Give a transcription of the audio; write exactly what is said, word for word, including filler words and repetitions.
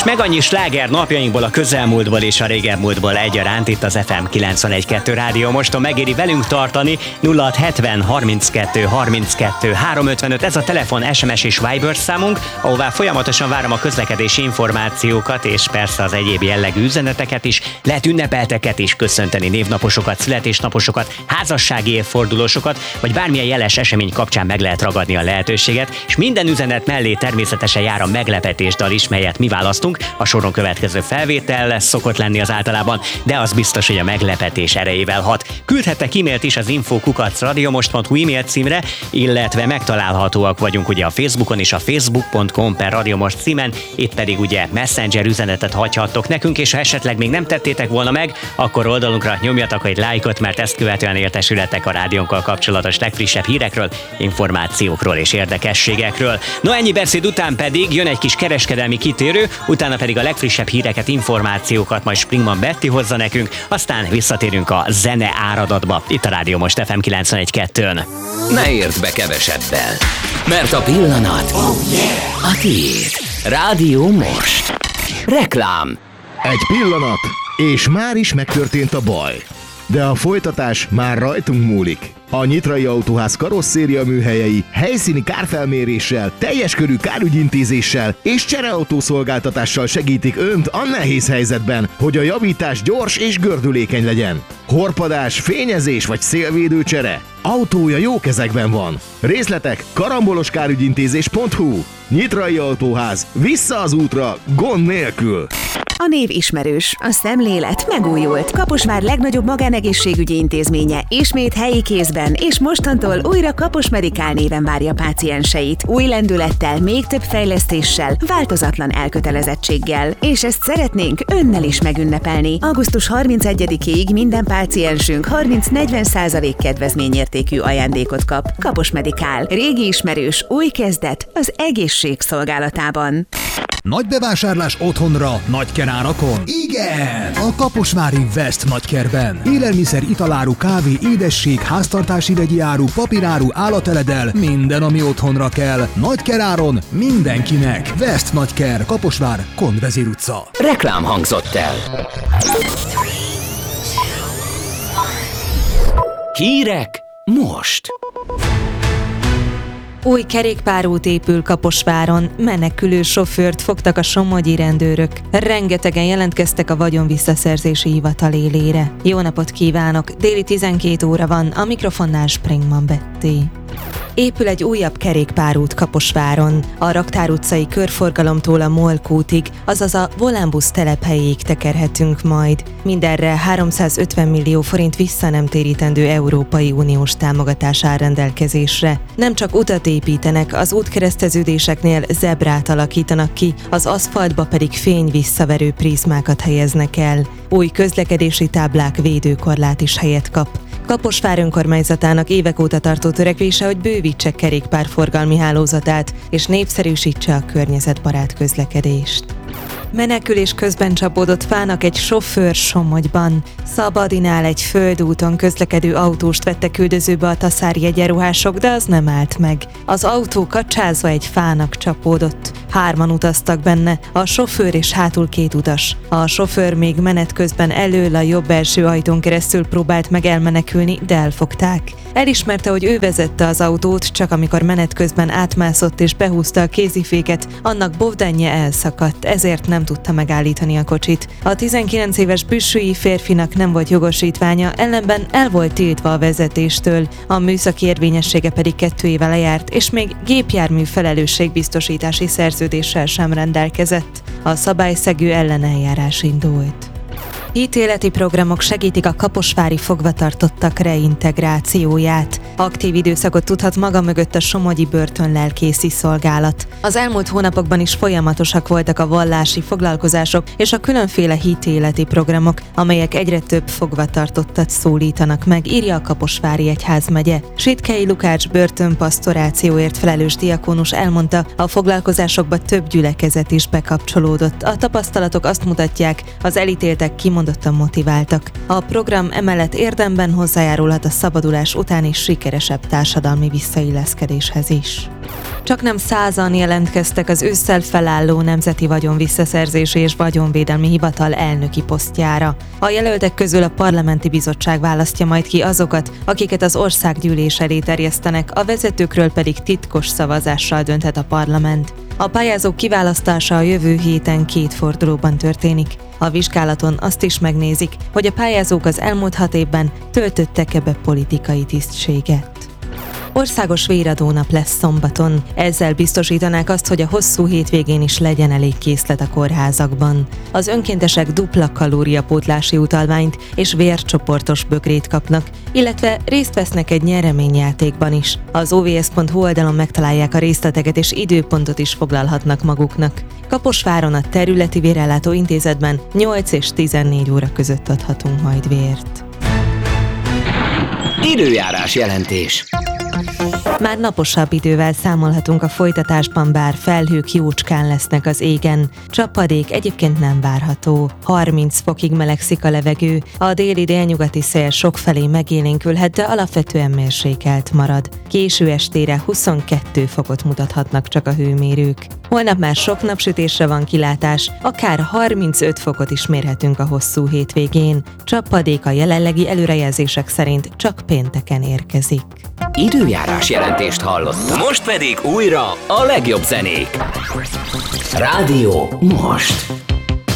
És meg annyi sláger napjainkból, a közelmúltból és a régebb múltból egyaránt itt az ef em kilencvenegy kettő Rádió Moston. Megéri velünk tartani. Nulla hat hetven harminckettő harminckettő háromszázötvenöt, ez a telefon, es em es és Viber számunk, ahová folyamatosan várom a közlekedési információkat és persze az egyéb jellegű üzeneteket is. Lehet ünnepelteket is köszönteni, névnaposokat, születésnaposokat, házassági évfordulósokat, vagy bármilyen jeles esemény kapcsán meg lehet ragadni a lehetőséget, és minden üzenet mellé természetesen jár a meglepetésdal is, melyet mi választunk. A soron következő felvétel lesz, szokott lenni az általában, de az biztos, hogy a meglepetés erejével hat. Küldhettek e-mailt is az info kukac radiomost pont hu e-mail címre, illetve megtalálhatóak vagyunk ugye a Facebookon és a facebook pont com per radiomost címen, itt pedig ugye Messenger üzenetet hagyhattok nekünk, és ha esetleg még nem tettétek volna meg, akkor oldalunkra nyomjatok egy lájkot, mert ezt követően értesületek a rádiónkkal kapcsolatos legfrissebb hírekről, információkról és érdekességekről. No, ennyi beszéd után pedig jön egy kis kereskedelmi kitérő, utána pedig a legfrissebb híreket, információkat majd Springman Betty hozza nekünk, aztán visszatérünk a zene áradatba, itt a Rádió Most ef em kilencvenegy kettőn. Ne érd be kevesebbel, mert a pillanat oh, yeah. a tiéd. Rádió Most. Reklám. Egy pillanat, és már is megtörtént a baj. De a folytatás már rajtunk múlik. A Nyitrai Autóház karosszéria műhelyei helyszíni kárfelméréssel, teljes körű kárügyintézéssel és csereautószolgáltatással segítik Önt a nehéz helyzetben, hogy a javítás gyors és gördülékeny legyen. Horpadás, fényezés vagy szélvédő csere? Autója jó kezekben van. Részletek karamboloskárugyintézés pont hu. Nyitrai Autóház. Vissza az útra, gond nélkül. A név ismerős, a szemlélet megújult. Kaposvár legnagyobb magánegészségügyi intézménye ismét helyi kézben, és mostantól újra Kapos Medikál néven várja pácienseit. Új lendülettel, még több fejlesztéssel, változatlan elkötelezettséggel. És ezt szeretnénk önnel is megünnepelni. augusztus harmincegyedikéig minden páciensünk harminc-negyven százalék kedvezményértékű ajándékot kap. Kapos Medikál. Régi ismerős, új kezdet az egészség szolgálatában. Nagy bevásárlás otthonra, nagy kerárakon? Igen! A kaposvári West nagykerben. Élelmiszer, italáru, kávé, édesség, háztartási vegyi áru, papíráru, állateledel, minden, ami otthonra kell. Nagy keráron mindenkinek. West nagyker, Kaposvár, Kondvezér utca. Reklám hangzott el. Hírek most. Új kerékpárút épül Kaposváron, menekülő sofőrt fogtak a somogyi rendőrök. Rengetegen jelentkeztek a vagyonvisszaszerzési hivatal élére. Jó napot kívánok! Déli tizenkét óra van, a mikrofonnál Springman Betty. Épül egy újabb kerékpárút Kaposváron. A Raktár utcai körforgalomtól a Molk útig, azaz a Volánbusz telephelyéig tekerhetünk majd. Mindenre háromszázötven millió forint vissza nem térítendő Európai Uniós támogatás áll rendelkezésre. Nem csak utat építenek, az útkereszteződéseknél zebrát alakítanak ki, az aszfaltba pedig fény-visszaverő prizmákat helyeznek el. Új közlekedési táblák védőkorlát is helyet kap. Kaposvár önkormányzatának évek óta tartó törekvése, hogy bővítse kerékpárforgalmi hálózatát és népszerűsítse a környezetbarát közlekedést. Menekülés közben csapódott fának egy sofőr Somogyban. Szabadinál egy földúton közlekedő autóst vettek üldözőbe a taszári egyenruhások, de az nem állt meg. Az autó kacsázva egy fának csapódott. Hárman utaztak benne, a sofőr és hátul két utas. A sofőr még menet közben elől a jobb első ajtón keresztül próbált meg elmenekülni, de elfogták. Elismerte, hogy ő vezette az autót, csak amikor menet közben átmászott és behúzta a kéziféket, annak bovdánja elszakadt, ezért nem tudta megállítani a kocsit. A tizenkilenc éves büssői férfinak nem volt jogosítványa, ellenben el volt tiltva a vezetéstől, a műszaki érvényessége pedig kettő éve lejárt, és még gépjármű felelősségbiztosítási szerződéssel sem rendelkezett. A szabályszegő ellen eljárás indult. Ítéleti programok segítik a kaposvári fogvatartottak reintegrációját. Aktív időszakot tudhat maga mögött a somogyi börtönlelkészi szolgálat. Az elmúlt hónapokban is folyamatosak voltak a vallási foglalkozások és a különféle hitéleti programok, amelyek egyre több fogvatartottat szólítanak meg, írja a Kaposvári Egyházmegye. Sitkei Lukács börtönpasztorációért felelős diakónus elmondta, a foglalkozásokba több gyülekezet is bekapcsolódott. A tapasztalatok azt mutatják, az elítéltek kimondottan motiváltak. A program emellett érdemben hozzájárulhat a szabadulás után is sikeresebb társadalmi visszailleszkedéshez is. Csak nem százan jelentkeztek az ősszel felálló Nemzeti Vagyonvisszaszerzési és Vagyonvédelmi Hivatal elnöki posztjára. A jelöltek közül a Parlamenti Bizottság választja majd ki azokat, akiket az országgyűlés elé terjesztenek, a vezetőkről pedig titkos szavazással dönthet a parlament. A pályázók kiválasztása a jövő héten két fordulóban történik. A vizsgálaton azt is megnézik, hogy a pályázók az elmúlt hat évben töltöttek-e be politikai tisztséget. Országos véradónap lesz szombaton, ezzel biztosítanák azt, hogy a hosszú hétvégén is legyen elég készlet a kórházakban. Az önkéntesek dupla kalóriapótlási utalványt és vércsoportos bögrét kapnak, illetve részt vesznek egy nyereményjátékban is. Az o vé es pont hu oldalon megtalálják a részleteket és időpontot is foglalhatnak maguknak. Kaposváron a Területi Vérellátó Intézetben nyolc és tizennégy óra között adhatunk majd vért. Időjárás jelentés. Már naposabb idővel számolhatunk a folytatásban, bár felhők jócskán lesznek az égen. Csapadék egyébként nem várható. harminc fokig melegszik a levegő, a déli-délnyugati szél sokfelé megélénkülhet, de alapvetően mérsékelt marad. Késő estére huszonkettő fokot mutathatnak csak a hőmérők. Holnap már sok napsütésre van kilátás, akár harmincöt fokot is mérhetünk a hosszú hétvégén. Csapadék a jelenlegi előrejelzések szerint csak pénteken érkezik. Időjárás jelentést hallottam. Most pedig újra a legjobb zenék. Rádió Most.